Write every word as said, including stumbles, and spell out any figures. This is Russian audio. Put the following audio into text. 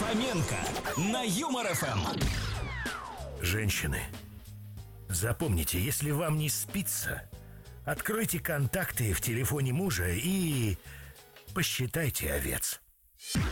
Фоменко на Юмор эф эм. Женщины, запомните, если вам не спится, откройте контакты в телефоне мужа и посчитайте овец.